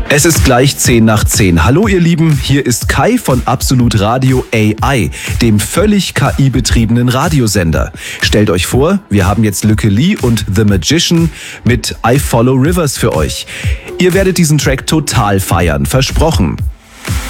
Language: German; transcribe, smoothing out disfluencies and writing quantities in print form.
Es ist gleich 10 nach 10. Hallo ihr Lieben, hier ist Kai von Absolut Radio AI, dem völlig KI-betriebenen Radiosender. Stellt euch vor, wir haben jetzt Lücke Lee und The Magician mit I Follow Rivers für euch. Ihr werdet diesen Track total feiern, versprochen.